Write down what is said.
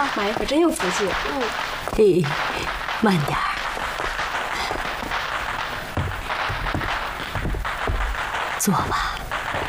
啊，马爷可真有福气。 嘿，慢点儿，坐吧。